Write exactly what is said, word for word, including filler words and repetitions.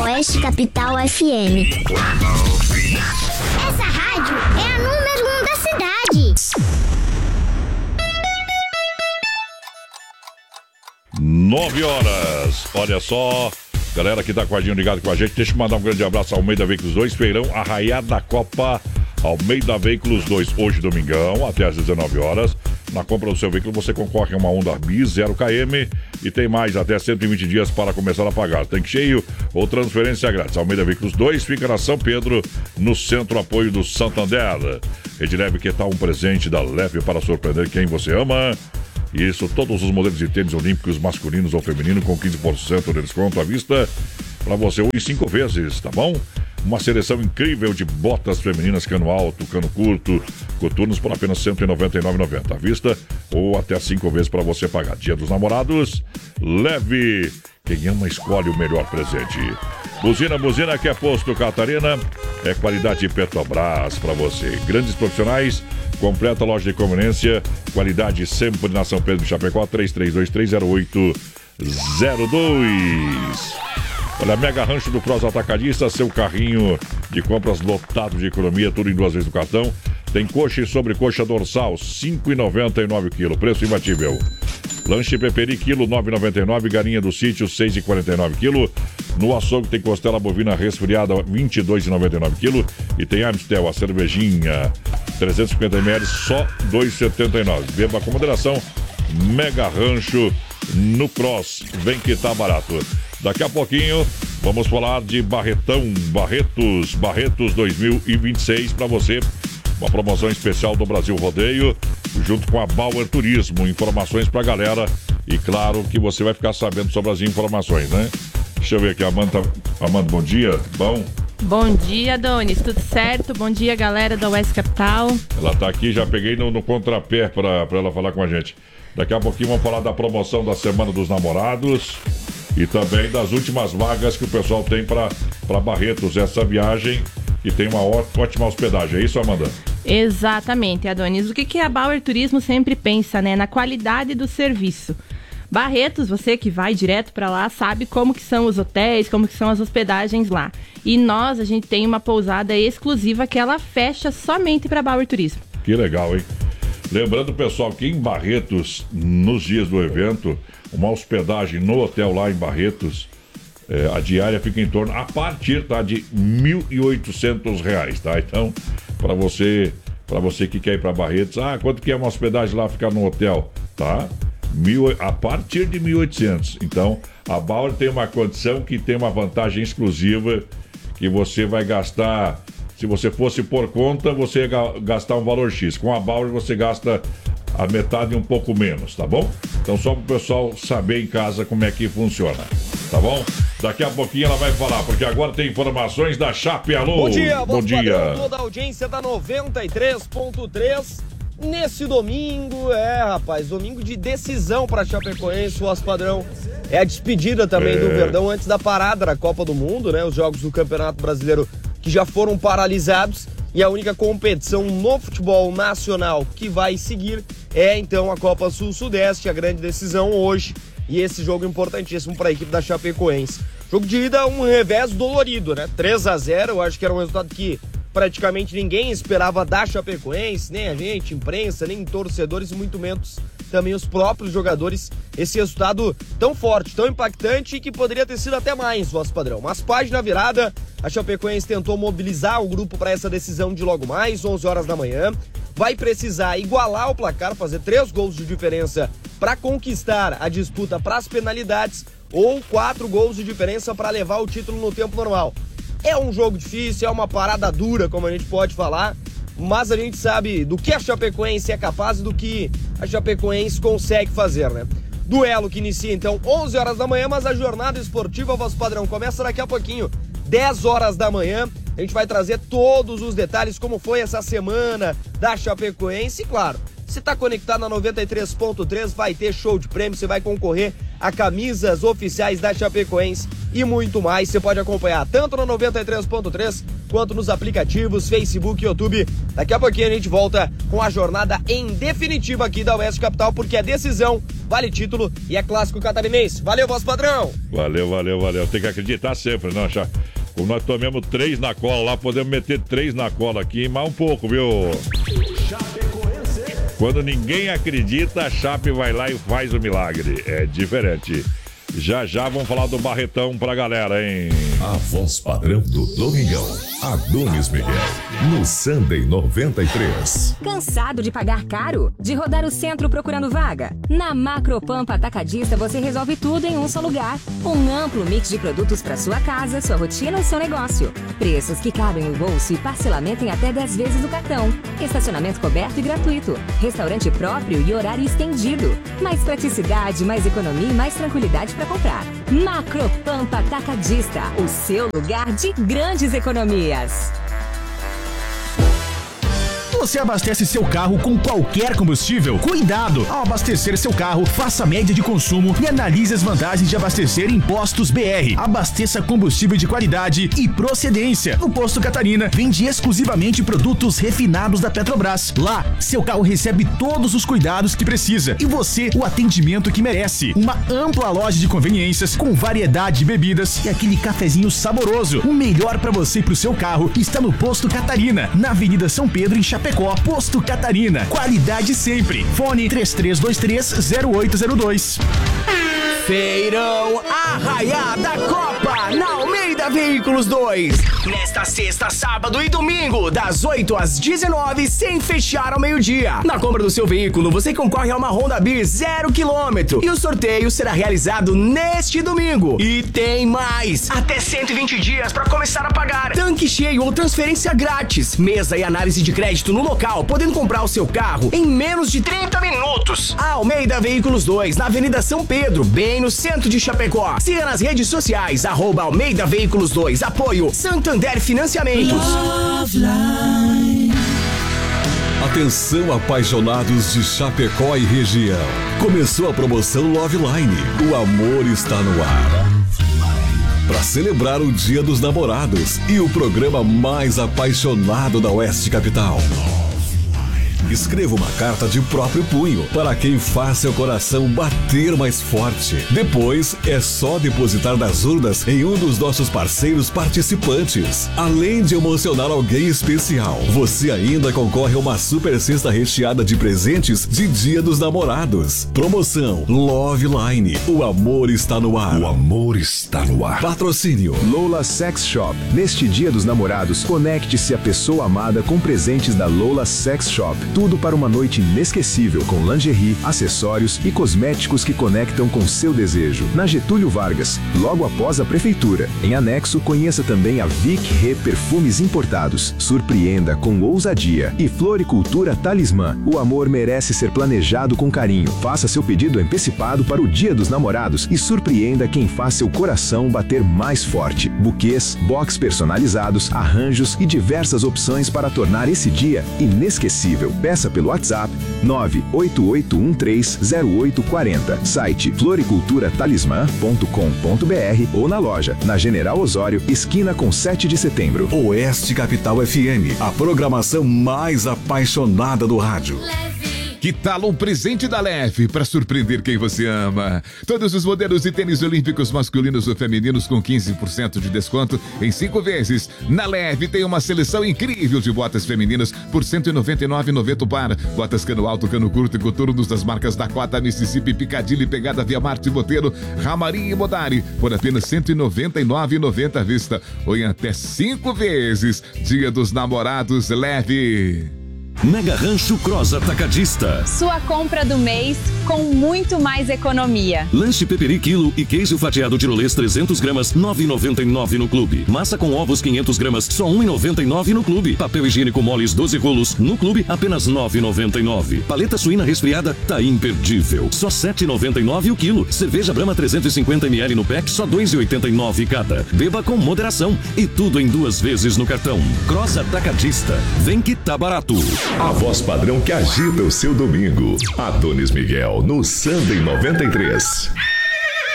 Oeste Capital F M. Essa rádio é a número um da cidade. Nove horas. Olha só, galera que tá com a gente, ligado com a gente, deixa eu mandar um grande abraço ao Almeida Veículos dois, feirão Arraiá da Copa Almeida Veículos dois, hoje domingão, até às dezenove horas. Na compra do seu veículo você concorre a uma Honda Bis zero quilômetros e tem mais até cento e vinte dias para começar a pagar. Tanque cheio ou transferência grátis. Almeida Veículos dois fica na São Pedro, no Centro Apoio do Santander. Rede Leve, que tal um presente da Leve para surpreender quem você ama? Isso, todos os modelos de tênis olímpicos masculinos ou feminino com quinze por cento de desconto à vista para você em cinco vezes, tá bom? Uma seleção incrível de botas femininas, cano alto, cano curto, coturnos por apenas cento e noventa e nove reais e noventa centavos à vista ou até cinco vezes para você pagar. Dia dos Namorados, Leve. Quem ama escolhe o melhor presente. Buzina, buzina que é posto Catarina, é qualidade Petrobras para você. Grandes profissionais, completa loja de conveniência, qualidade sempre na São Pedro de Chapecó, três três dois três zero oito zero dois. Olha, Mega Rancho do Cross Atacadista, seu carrinho de compras lotado de economia, tudo em duas vezes no cartão. Tem coxa e sobrecoxa dorsal, cinco reais e noventa e nove centavos quilo, preço imbatível. Lanche Peperi, quilo, nove reais e noventa e nove centavos. Galinha do sítio, seis reais e quarenta e nove centavos quilo. No açougue tem costela bovina resfriada, vinte e dois reais e noventa e nove centavos quilo. E tem Amstel, a cervejinha, trezentos e cinquenta mililitros, só dois reais e setenta e nove centavos. Beba com moderação. Mega Rancho no Cross, vem que tá barato. Daqui a pouquinho vamos falar de Barretão, Barretos, Barretos dois mil e vinte e seis para você. Uma promoção especial do Brasil Rodeio, junto com a Bauer Turismo. Informações pra galera. E claro que você vai ficar sabendo sobre as informações, né? Deixa eu ver aqui, Amanda. Amanda, bom dia. Bom? Bom dia, Donis. Tudo certo? Bom dia, galera da Oeste Capital. Ela tá aqui, já peguei no, no contrapé pra, pra ela falar com a gente. Daqui a pouquinho vamos falar da promoção da Semana dos Namorados e também das últimas vagas que o pessoal tem para Barretos, essa viagem que tem uma ótima hospedagem. É isso, Amanda? Exatamente, Adonis. O que, que a Bauer Turismo sempre pensa, né? Na qualidade do serviço. Barretos, você que vai direto para lá, sabe como que são os hotéis, como que são as hospedagens lá. E nós, a gente tem uma pousada exclusiva que ela fecha somente para Bauer Turismo. Que legal, hein? Lembrando, pessoal, que em Barretos, nos dias do evento, uma hospedagem no hotel lá em Barretos, é, a diária fica em torno, a partir, tá, de mil e oitocentos reais, tá? Então, para você, para você que quer ir para Barretos, ah, quanto que é uma hospedagem lá, ficar no hotel, tá? Mil, a partir de mil e oitocentos. Então, a Bauer tem uma condição que tem uma vantagem exclusiva, que você vai gastar... Se você fosse por conta, você ia gastar um valor X. Com a Bauer você gasta a metade e um pouco menos, tá bom? Então só para o pessoal saber em casa como é que funciona, tá bom? Daqui a pouquinho ela vai falar, porque agora tem informações da Chape. Alô! Bom dia, bom dia. Toda a audiência da noventa e três ponto três. Nesse domingo, é rapaz, domingo de decisão para Chapecoense, o Voz Padrão. É a despedida também é. do Verdão antes da parada da Copa do Mundo, né? Os jogos do Campeonato Brasileiro que já foram paralisados, e a única competição no futebol nacional que vai seguir é então a Copa Sul-Sudeste, a grande decisão hoje, e esse jogo importantíssimo para a equipe da Chapecoense. Jogo de ida, um revés dolorido, né? três a zero, eu acho que era um resultado que praticamente ninguém esperava da Chapecoense, nem a gente, imprensa, nem torcedores, e muito menos também os próprios jogadores, esse resultado tão forte, tão impactante, que poderia ter sido até mais, Voz Padrão. Mas página virada, a Chapecoense tentou mobilizar o grupo para essa decisão de logo mais, onze horas da manhã. Vai precisar igualar o placar, fazer três gols de diferença para conquistar a disputa para as penalidades, ou quatro gols de diferença para levar o título no tempo normal. É um jogo difícil, é uma parada dura, como a gente pode falar, mas a gente sabe do que a Chapecoense é capaz e do que a Chapecoense consegue fazer, né? Duelo que inicia então onze horas da manhã, mas a jornada esportiva Voz Padrão começa daqui a pouquinho, dez horas da manhã. A gente vai trazer todos os detalhes, como foi essa semana da Chapecoense, e claro, você está conectado na noventa e três ponto três, vai ter show de prêmio, você vai concorrer a camisas oficiais da Chapecoense e muito mais. Você pode acompanhar tanto na noventa e três ponto três quanto nos aplicativos, Facebook e YouTube. Daqui a pouquinho a gente volta com a jornada em definitiva aqui da Oeste Capital, porque é decisão, vale título e é clássico catarinense. Valeu, voz padrão! Valeu, valeu, valeu. Tem que acreditar sempre, não, já. Como nós tomamos três na cola lá, podemos meter três na cola aqui, mais um pouco, viu? Quando ninguém acredita, a Chape vai lá e faz o milagre. É diferente. Já já vamos falar do Barretão pra galera, hein? A voz padrão do Domingão, Adonis Miguel, no Sunday noventa e três. Cansado de pagar caro? De rodar o centro procurando vaga? Na Macropampa Atacadista você resolve tudo em um só lugar. Um amplo mix de produtos para sua casa, sua rotina ou seu negócio. Preços que cabem no bolso e parcelamento em até dez vezes no cartão. Estacionamento coberto e gratuito. Restaurante próprio e horário estendido. Mais praticidade, mais economia e mais tranquilidade para comprar. Macropampa Atacadista, o seu lugar de grandes economias. Você abastece seu carro com qualquer combustível? Cuidado! Ao abastecer seu carro, faça a média de consumo e analise as vantagens de abastecer em Postos B R. Abasteça combustível de qualidade e procedência. No Posto Catarina, vende exclusivamente produtos refinados da Petrobras. Lá, seu carro recebe todos os cuidados que precisa e você o atendimento que merece. Uma ampla loja de conveniências com variedade de bebidas e aquele cafezinho saboroso. O melhor para você e pro seu carro está no Posto Catarina, na Avenida São Pedro, em Chapecó. Posto Catarina, qualidade sempre. Fone três três dois três zero oito zero dois. Feirão Arraiá da Copa na Almeida Veículos dois. Nesta sexta, sábado e domingo, das oito às dezenove, sem fechar ao meio-dia. Na compra do seu veículo, você concorre a uma Honda Bis zero quilômetro. E o sorteio será realizado neste domingo. E tem mais! Até cento e vinte dias para começar a pagar. Tanque cheio ou transferência grátis. Mesa e análise de crédito no local, podendo comprar o seu carro em menos de trinta minutos. A Almeida Veículos dois, na Avenida São Pedro, bem no centro de Chapecó. Siga nas redes sociais, arroba Almeida Veículos dois. Apoio Santander Financiamentos. Atenção, apaixonados de Chapecó e região. Começou a promoção Love Line. O amor está no ar. Para celebrar o Dia dos Namorados e o programa mais apaixonado da Oeste Capital. Escreva uma carta de próprio punho para quem faz seu coração bater mais forte. Depois, é só depositar nas urnas em um dos nossos parceiros participantes. Além de emocionar alguém especial, você ainda concorre a uma super cesta recheada de presentes de Dia dos Namorados. Promoção Love Line. O amor está no ar. O amor está no ar. Patrocínio Lola Sex Shop. Neste Dia dos Namorados, conecte-se à pessoa amada com presentes da Lola Sex Shop. Tudo para uma noite inesquecível, com lingerie, acessórios e cosméticos que conectam com seu desejo. Na Getúlio Vargas, logo após a Prefeitura. Em anexo, conheça também a Vic Re Perfumes Importados. Surpreenda com ousadia. E Floricultura Talismã. O amor merece ser planejado com carinho. Faça seu pedido antecipado para o Dia dos Namorados e surpreenda quem faz seu coração bater mais forte. Buquês, box personalizados, arranjos e diversas opções para tornar esse dia inesquecível. Peça pelo WhatsApp nove oito oito um três zero oito quatro zero, site floricultura talismã ponto com ponto br ou na loja, na General Osório, esquina com sete de setembro. Oeste Capital F M, a programação mais apaixonada do rádio. Que tal um presente da Leve para surpreender quem você ama? Todos os modelos de tênis olímpicos masculinos ou femininos com quinze por cento de desconto em cinco vezes. Na Leve tem uma seleção incrível de botas femininas por cento e noventa e nove reais e noventa centavos o par. Botas cano alto, cano curto e coturnos das marcas Dakota, Mississippi, Piccadilly, Pegada, Via Marte, Botelho, Ramarim e Modari por apenas cento e noventa e nove reais e noventa centavos à vista ou em até cinco vezes. Dia dos Namorados Leve. Mega Rancho Cross Atacadista. Sua compra do mês com muito mais economia. Lanche peperi quilo e queijo fatiado tirolês trezentos gramas, nove reais e noventa e nove centavos no clube. Massa com ovos quinhentos gramas, só um real e noventa e nove centavos no clube. Papel higiênico moles doze rolos, no clube apenas nove reais e noventa e nove centavos. Paleta suína resfriada tá imperdível, só sete reais e noventa e nove centavos o quilo. Cerveja Brahma trezentos e cinquenta mililitros no pack, só dois reais e oitenta e nove centavos cada. Beba com moderação e tudo em duas vezes no cartão. Cross Atacadista, vem que tá barato. A voz padrão que agita o seu domingo. Adonis Miguel no Sunday noventa e três.